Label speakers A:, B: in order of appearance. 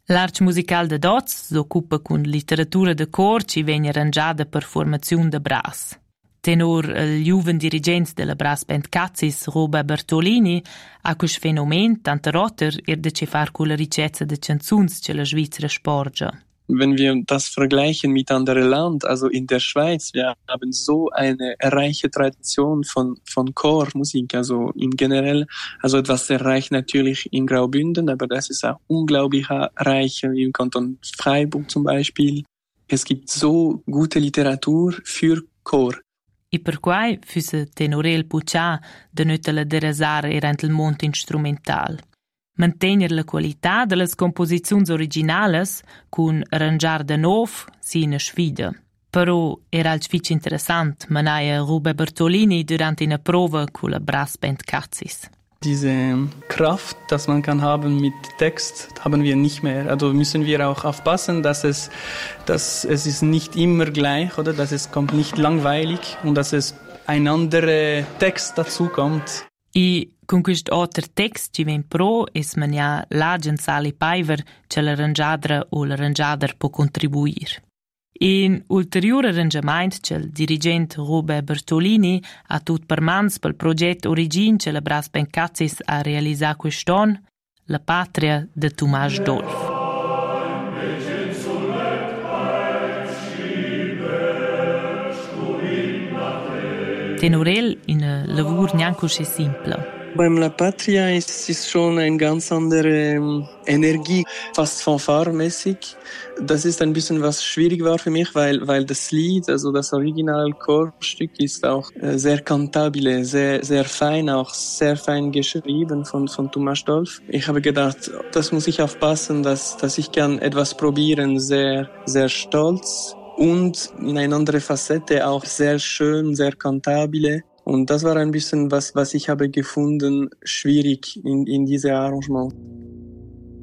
A: L'art musical de Doz s'occupa con literatura de cor ci vegna arrangiada per formaziun de brass. Tenor il giuven dirigent della Brass Band Cazzis, Robert Bertolini, a quel fenomen tanto rotter de ce far con la ricetta de canzuns che la Svizzera sporge.
B: Wenn wir das vergleichen mit anderen Ländern, also in der Schweiz, wir haben so eine reiche Tradition von Chormusik, also im generell, also etwas sehr reich natürlich in Graubünden, aber das ist auch unglaublich reich im Kanton Freiburg zum Beispiel. Es gibt so gute Literatur für Chor.
A: E per quai füsse Tenorel Puccià de nöta la derasar erant il mont instrumental. Mantenere la qualità delle composizioni originales cun arrangiar de nov si una sfida. Però era il fitch interessant manaia Robert Bertolini durante una prova con la Brass Band Cazzis.
C: Diese Kraft, das man kann haben mit Text, haben wir nicht mehr. Also müssen wir auch aufpassen, dass es ist nicht immer gleich, oder? Dass es kommt nicht langweilig und dass es ein anderer Text dazu kommt.
A: E con quest alter text ci ven pro es mania l'agent Sali Paiver che l'arrangiadra o l'arrangiader può contribuir. In ulterior arrangement che il dirigent Robert Bertolini ha tut per mans pel proget origin che la Brass Band Cazzis ha realisà quest'on, La Patria de Tomàs Dolf. Tenorel in a lavur nianco sche simple.
B: Beim La Patria ist es schon eine ganz andere Energie, fast fanfaremäßig. Das ist ein bisschen was schwierig war für mich, weil das Lied, also das Original-Chorstück ist auch sehr kantabile, sehr, sehr fein, auch sehr fein geschrieben von Tomàs Dolf. Ich habe gedacht, das muss ich aufpassen, dass ich kann etwas probieren, sehr, sehr stolz und in eine andere Facette auch sehr schön, sehr kantabile. Und das war ein bisschen was ich habe gefunden, schwierig in diesem Arrangement.